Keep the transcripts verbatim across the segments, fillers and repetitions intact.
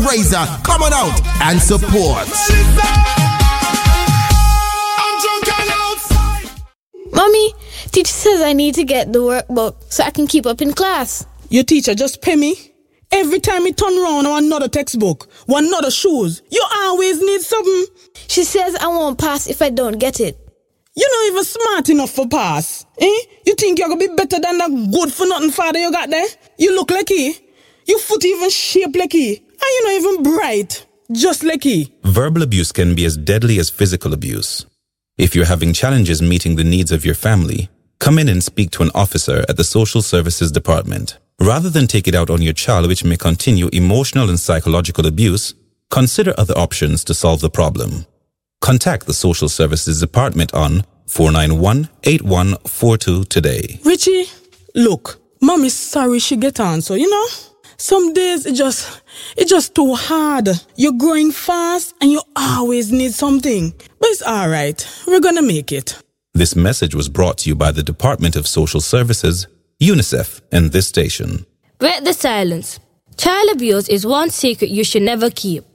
Razor, come on out and support. Mommy, teacher says I need to get the workbook so I can keep up in class. Your teacher just pay me. Every time you turn around on another textbook, one another shoes, you always need something. She says I won't pass if I don't get it. You're not even smart enough for pass. Eh? You think you're going to be better than that good-for-nothing father you got there? You look like he. Your foot even shaped like he. And you're not even bright. Just like he. Verbal abuse can be as deadly as physical abuse. If you're having challenges meeting the needs of your family, come in and speak to an officer at the Social Services Department. Rather than take it out on your child, which may continue emotional and psychological abuse, consider other options to solve the problem. Contact the Social Services Department on four nine one, eight one four two today. Richie, look, Mommy's sorry she get on, so you know, some days it just, it's just too hard. You're growing fast and you always need something. But it's alright, we're gonna make it. This message was brought to you by the Department of Social Services, UNICEF, and this station. Break the silence. Child abuse is one secret you should never keep.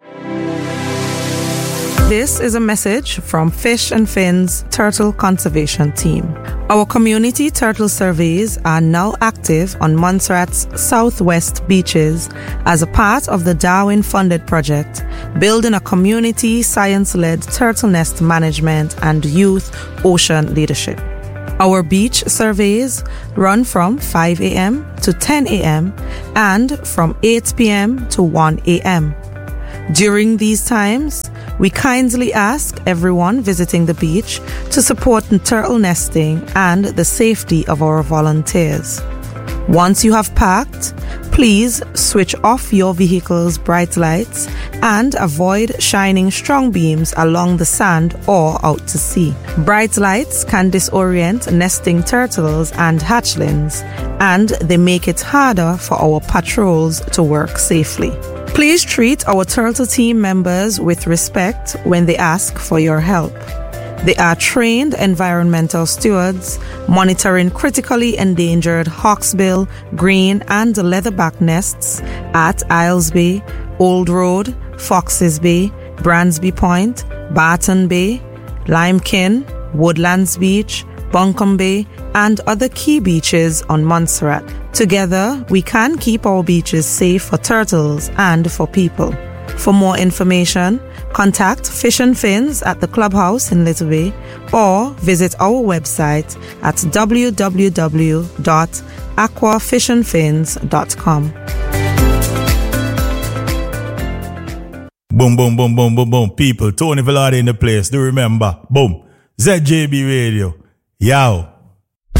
This is a message from Fish and Fins Turtle Conservation Team. Our community turtle surveys are now active on Montserrat's southwest beaches as a part of the Darwin-funded project, building a community science-led turtle nest management and youth ocean leadership. Our beach surveys run from five a.m. to ten a.m. and from eight p.m. to one a.m. During these times, we kindly ask everyone visiting the beach to support turtle nesting and the safety of our volunteers. Once you have packed, please switch off your vehicle's bright lights and avoid shining strong beams along the sand or out to sea. Bright lights can disorient nesting turtles and hatchlings, and they make it harder for our patrols to work safely. Please treat our turtle team members with respect when they ask for your help. They are trained environmental stewards monitoring critically endangered hawksbill, green, and leatherback nests at Isles Bay, Old Road, Foxes Bay, Bransby Point, Barton Bay, Limekin, Woodlands Beach, Buncombe Bay, and other key beaches on Montserrat. Together, we can keep our beaches safe for turtles and for people. For more information, contact Fish and Fins at the Clubhouse in Little Bay or visit our website at w w w dot aquafishandfins dot com. Boom, boom, boom, boom, boom, boom. People, Tony Velarde in the place. Do remember, boom. Z J B Radio. Yow.